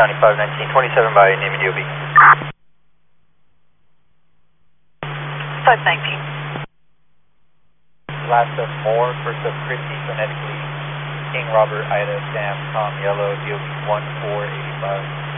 County 519, 27 by name and DOB. 519. Last of Moore, first of Christie, phonetically King Robert Ida Sam Tom Yellow, DOB 1485.